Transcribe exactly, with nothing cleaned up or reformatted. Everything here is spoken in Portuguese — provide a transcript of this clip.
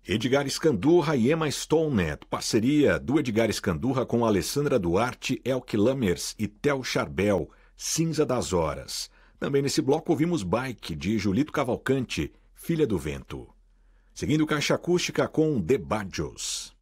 Edgar Scandurra e Emma Stoneman, parceria do Edgar Scandurra com Alessandra Duarte, Elke Lammers e Theo Charbel, Cinza das Horas. Também nesse bloco ouvimos Bike, de Julito Cavalcante, Filha do Vento. Seguindo caixa acústica com The Bajos.